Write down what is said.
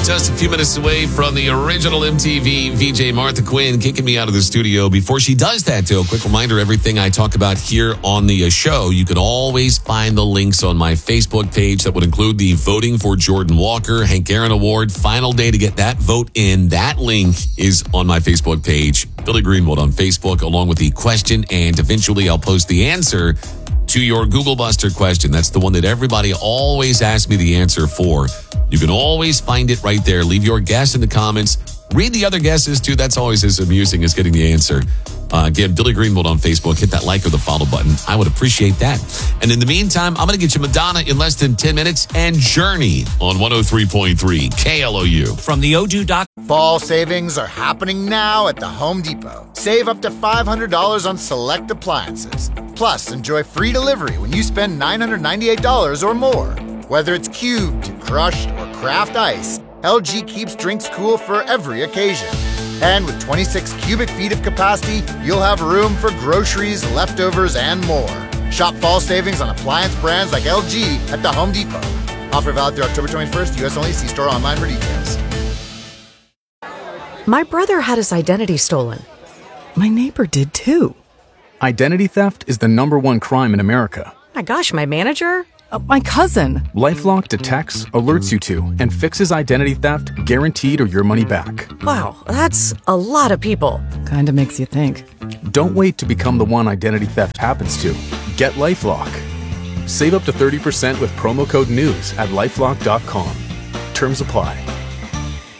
Just a few minutes away from the original MTV VJ Martha Quinn kicking me out of the studio. Before she does that, though, a quick reminder, everything I talk about here on the show, you can always find the links on my Facebook page. That would include the Voting for Jordan Walker Hank Aaron Award. Final day to get that vote in. That link is on my Facebook page, Billy Greenwald on Facebook, along with the question, and eventually I'll post the answer to your Google Buster question. That's the one that everybody always asks me the answer for. You can always find it right there. Leave your guess in the comments. Read the other guesses, too. That's always as amusing as getting the answer. Again, Billy Greenwald on Facebook. Hit that like or the follow button. I would appreciate that. And in the meantime, I'm going to get you Madonna in less than 10 minutes and Journey on 103.3 KLOU. From the Odoo. Fall savings are happening now at the Home Depot. Save up to $500 on select appliances. Plus, enjoy free delivery when you spend $998 or more. Whether it's cubed, crushed, or craft ice, LG keeps drinks cool for every occasion. And with 26 cubic feet of capacity, you'll have room for groceries, leftovers, and more. Shop fall savings on appliance brands like LG at the Home Depot. Offer valid through October 21st, U.S. only. See store online for details. My brother had his identity stolen. My neighbor did too. Identity theft is the #1 crime in America. My gosh, my manager? My cousin. LifeLock detects, alerts you to, and fixes identity theft guaranteed or your money back. Wow, that's a lot of people. Kinda makes you think. Don't wait to become the one identity theft happens to. Get LifeLock. Save up to 30% with promo code NEWS at LifeLock.com. Terms apply.